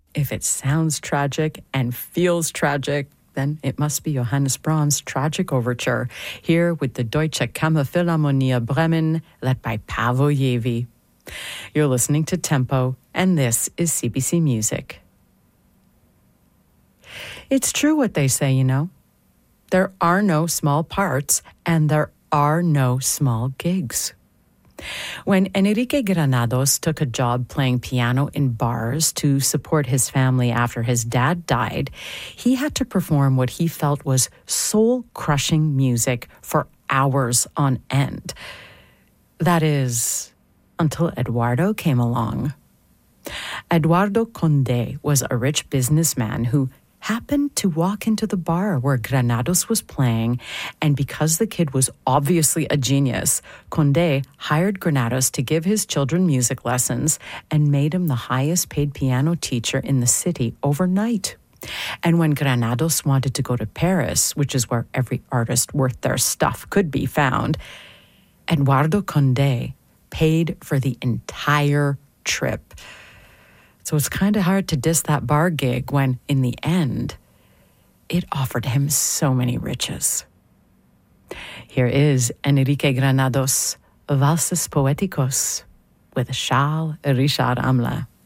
If it sounds tragic and feels tragic, then it must be Johannes Brahms' Tragic Overture, here with the Deutsche Kammerphilharmonie Bremen, led by Paavo Järvi. You're listening to Tempo, and this is CBC Music. It's true what they say, you know. There are no small parts, and there are no small gigs. When Enrique Granados took a job playing piano in bars to support his family after his dad died, he had to perform what he felt was soul-crushing music for hours on end. That is, until Eduardo came along. Eduardo Conde was a rich businessman who happened to walk into the bar where Granados was playing, and because the kid was obviously a genius, Conde hired Granados to give his children music lessons and made him the highest paid piano teacher in the city overnight. And when Granados wanted to go to Paris, which is where every artist worth their stuff could be found, Eduardo Conde paid for the entire trip. So it's kind of hard to diss that bar gig when, in the end, it offered him so many riches. Here is Enrique Granados, Valses Poéticos, with Charles Richard Hamelin.